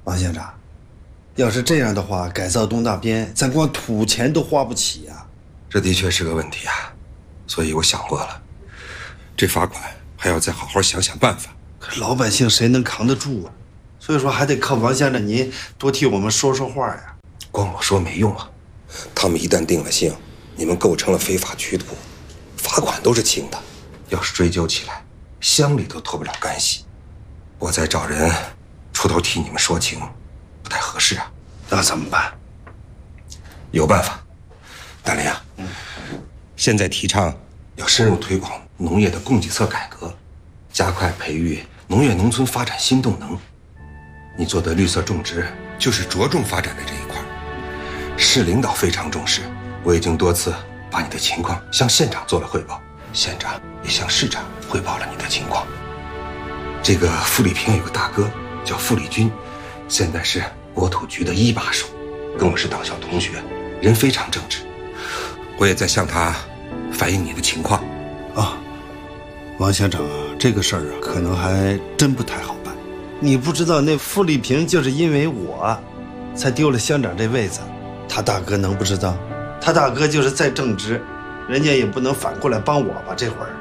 王县长，要是这样的话，改造东大边，咱光土钱都花不起呀。 这的确是个问题啊，所以我想过了，这罚款还要再好好想想办法。 可老百姓谁能扛得住啊？所以说还得靠王县长您多替我们说说话呀。 光我说没用啊，他们一旦定了性，你们构成了非法拘捕，罚款都是轻的，要是追究起来，乡里都脱不了干系。我再找人出头替你们说情，不太合适啊。 那怎么办？ 有办法。大林啊，现在提倡要深入推广农业的供给侧改革，加快培育农业农村发展新动能。你做的绿色种植就是着重发展的这一块，市领导非常重视。我已经多次把你的情况向县长做了汇报，县长也向市长汇报了你的情况。这个傅立平有个大哥叫傅立军，现在是国土局的一把手，跟我是党校同学，人非常正直。我也在向他反映你的情况。 啊，王县长啊，这个事儿啊，可能还真不太好办。你不知道，那傅立平就是因为我，才丢了乡长这位子。他大哥能不知道？他大哥就是再正直，人家也不能反过来帮我吧？这会儿。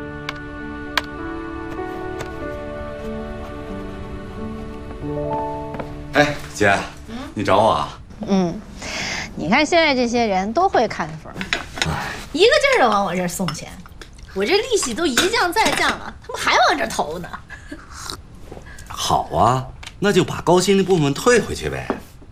哎，姐，你找我啊？ 你看现在这些人都会看风，一个劲儿的往我这儿送钱，我这利息都一降再降了，他们还往这儿投呢。 好啊，那就把高薪的部分退回去呗。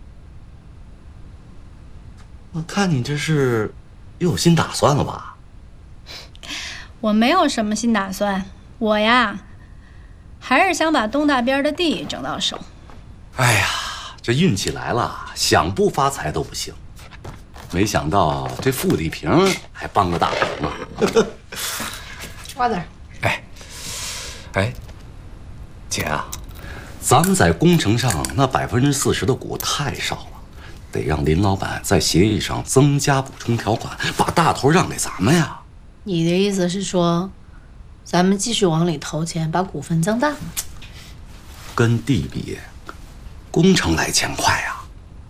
我看你这是又有新打算了吧？ 我没有什么新打算，我呀，还是想把东大边的地挣到手。 哎呀，这运气来了，想不发财都不行。没想到这傅立平还帮个大忙啊！ 瓜子儿， 哎，姐啊，咱们在工程上那40%的股太少了，得让林老板在协议上增加补充条款，把大头让给咱们呀。 你的意思是说，咱们继续往里投钱，把股份增大？ 跟地比，工程来钱快呀。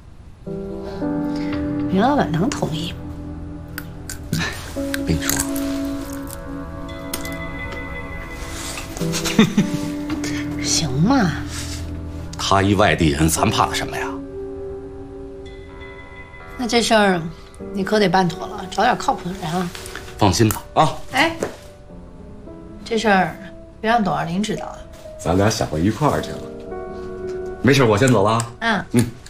林老板能同意吗？ 我跟你说， 行嘛， 他一外地人，咱怕他什么呀？ 那这事儿你可得办妥了，找点靠谱的人啊。 放心吧啊！ 哎，这事儿别让董二林知道啊。 咱俩想到一块儿去了。没事，我先走了啊。 嗯。